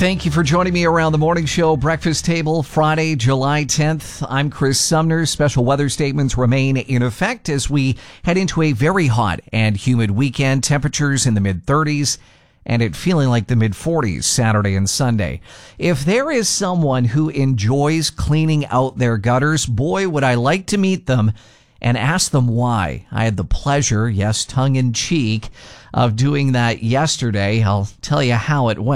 Thank you for joining me around the morning show breakfast table Friday, July 10th. I'm Chris Sumner. Special weather statements remain in effect as we head into a very hot and humid weekend. Temperatures in the mid-30s and it feeling like the mid-40s Saturday and Sunday. If there is someone who enjoys cleaning out their gutters, boy, would I like to meet them and ask them why. I had the pleasure, yes, tongue in cheek, of doing that yesterday. I'll tell you how it went.